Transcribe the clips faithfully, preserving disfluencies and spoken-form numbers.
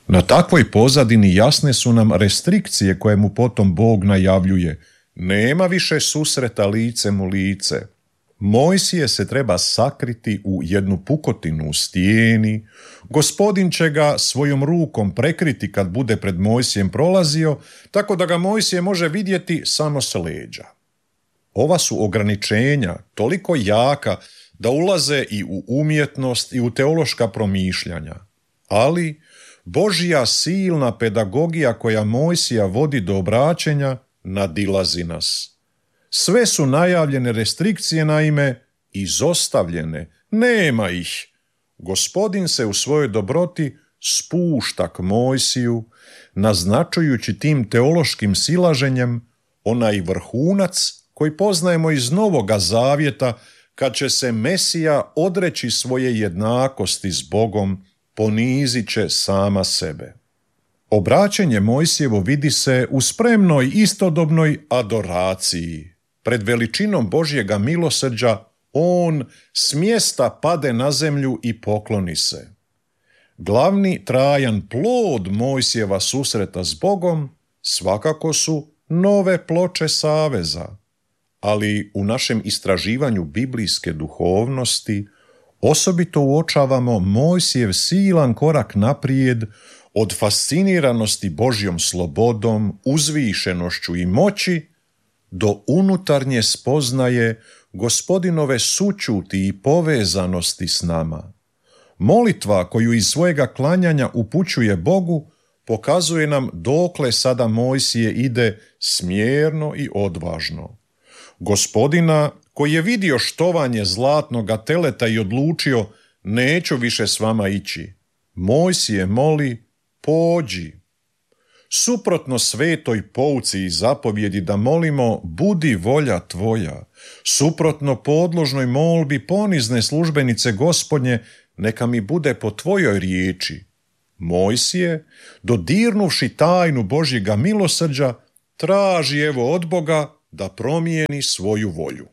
Na takvoj pozadini jasne su nam restrikcije koje mu potom Bog najavljuje. Nema više susreta licem u lice. Mojsije se treba sakriti u jednu pukotinu u stijeni, Gospodin će ga svojom rukom prekriti kad bude pred Mojsijem prolazio, tako da ga Mojsije može vidjeti samo s leđa. Ova su ograničenja toliko jaka da ulaze i u umjetnost i u teološka promišljanja, ali Božja silna pedagogija koja Mojsija vodi do obraćenja nadilazi nas. Sve su najavljene restrikcije, naime, izostavljene, nema ih. Gospodin se u svojoj dobroti spušta k Mojsiju, naznačujući tim teološkim silaženjem onaj vrhunac koji poznajemo iz Novoga Zavjeta, kad će se Mesija odreći svoje jednakosti s Bogom, ponizit će sama sebe. Obraćenje Mojsijevo vidi se u spremnoj istodobnoj adoraciji. Pred veličinom Božjega milosrđa on s mjesta pade na zemlju i pokloni se. Glavni trajan plod Mojsijeva susreta s Bogom svakako su nove ploče saveza, ali u našem istraživanju biblijske duhovnosti osobito uočavamo Mojsijev silan korak naprijed od fasciniranosti Božjom slobodom, uzvišenošću i moći do unutarnje spoznaje Gospodinove sućuti i povezanosti s nama. Molitva koju iz svojega klanjanja upućuje Bogu pokazuje nam dokle sada Mojsije ide smjerno i odvažno. Gospodina koji je vidio štovanje zlatnoga teleta i odlučio neću više s vama ići. Mojsije moli pođi. Suprotno svetoj pouci i zapovjedi da molimo budi volja tvoja, suprotno podložnoj molbi ponizne službenice Gospodnje neka mi bude po tvojoj riječi. Mojsije, dodirnuvši tajnu Božjega milosrđa, traži evo od Boga da promijeni svoju volju.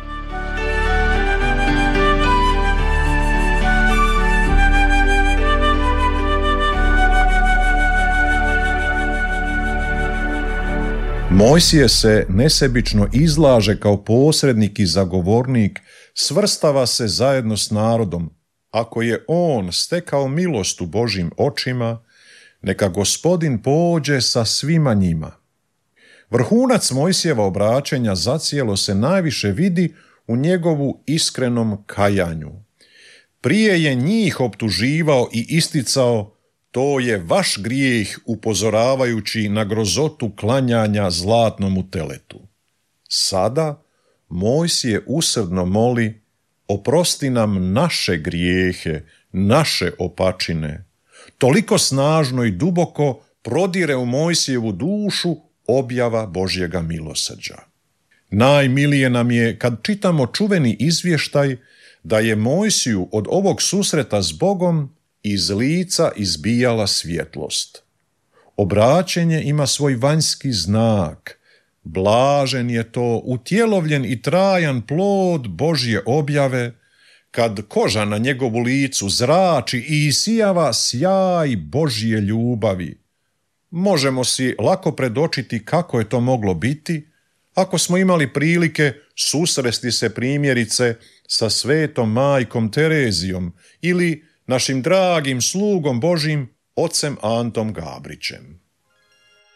Mojsije se nesebično izlaže kao posrednik i zagovornik, svrstava se zajedno s narodom. Ako je on stekao milost u Božjim očima, neka Gospodin pođe sa svima njima. Vrhunac Mojsijeva obraćenja zacijelo se najviše vidi u njegovu iskrenom kajanju. Prije je njih optuživao i isticao to je vaš grijeh, upozoravajući na grozotu klanjanja zlatnomu teletu. Sada Mojsije usrdno moli oprosti nam naše grijehe, naše opačine. Toliko snažno i duboko prodire u Mojsijevu dušu objava Božjega milosrđa. Najmilije nam je kad čitamo čuveni izvještaj da je Mojsiju od ovog susreta s Bogom iz lica izbijala svjetlost. Obraćenje ima svoj vanjski znak. Blažen je to utjelovljen i trajan plod Božje objave, kad koža na njegovu licu zrači i isijava sjaj Božje ljubavi. Možemo si lako predočiti kako je to moglo biti, ako smo imali prilike susresti se primjerice sa svetom majkom Terezijom ili našim dragim slugom Božjim, ocem Antom Gabrićem.